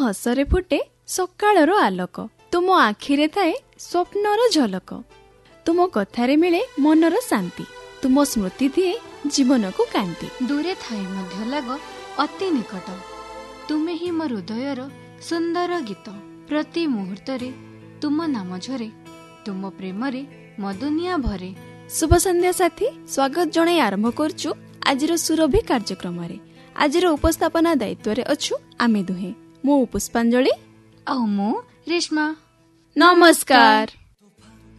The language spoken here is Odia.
ହସରେ ଫୁଟେ ସକାଳର ଆଲୋକ, ତୁମ ଆଖିରେ ଥାଏ ସ୍ୱପ୍ନର ଝଲକ। ତୁମ କଥାରେ ମିଳେ ମନର ଶାନ୍ତି, ତୁମ ସ୍ମୃତି ଦିଏ ଜୀବନକୁ କାନ୍ତି। ଦୂରେ ଥାଇ ମଧ୍ୟ ଲାଗ ଅତି ନିକଟ, ତୁମେ ହିଁ ମୋ ହୃଦୟର ସୁନ୍ଦର ଗୀତ। ପ୍ରତି ମୁହୂର୍ତ୍ତରେ ତୁମ ନାମ ଝରେ, ତୁମ ପ୍ରେମରେ ମୋ ଦୁନିଆ ଭରେ। ଶୁଭ ସନ୍ଧ୍ୟା ସାଥୀ, ସ୍ୱାଗତ ଜଣାଇ ଆରମ୍ଭ କରୁଛୁ ଆଜିର ସୁରଭି କାର୍ଯ୍ୟକ୍ରମରେ। ଆଜିର ଉପସ୍ଥାପନା ଦାୟିତ୍ୱରେ ଅଛୁ ଆମେ ଦୁହେଁ, ମୁଁ ପୁଷ୍ପାଞ୍ଜଳି ଆଉ ମୁଁ ରେଶ୍ମା। ନମସ୍କାର।